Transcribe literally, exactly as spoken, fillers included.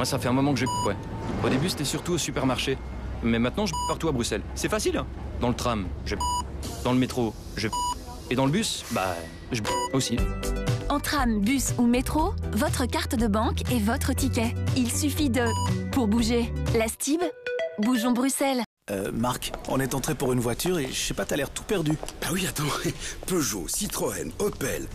ça fait un moment que je ouais. Au début, c'était surtout au supermarché. Mais maintenant, je partout à Bruxelles. C'est facile, hein. Dans le tram, je dans le métro, je et dans le bus, bah, je aussi. En tram, bus ou métro, votre carte de banque est votre ticket. Il suffit de... Pour bouger, la Stib, bougeons Bruxelles. Euh, Marc, on est entré pour une voiture et je sais pas, t'as l'air tout perdu. Ah oui, attends, Peugeot, Citroën, Opel,